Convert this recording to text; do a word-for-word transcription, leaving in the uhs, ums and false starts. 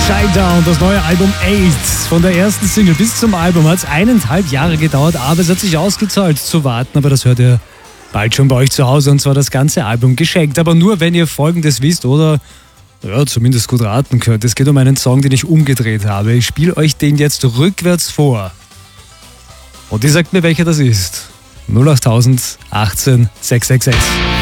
Shinedown, das neue Album Ace. Von der ersten Single bis zum Album hat es eineinhalb Jahre gedauert, aber es hat sich ausgezahlt zu warten. Aber das hört ihr bald schon bei euch zu Hause, und zwar das ganze Album geschenkt. Aber nur, wenn ihr Folgendes wisst oder ja, zumindest gut raten könnt. Es geht um einen Song, den ich umgedreht habe. Ich spiele euch den jetzt rückwärts vor. Und ihr sagt mir, welcher das ist. null acht null null null achtzehn sechs sechs sechs.